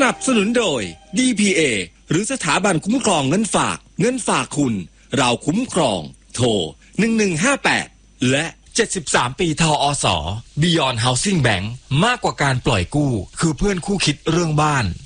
นับสนุนโดย DPA หรือสถาบันคุ้มครองเงินฝากคุณเราคุ้มครองโทร1158และ73ปีทอส Beyond Housing Bank มากกว่าการปล่อยกู้คือเพื่อนคู่คิดเรื่องบ้าน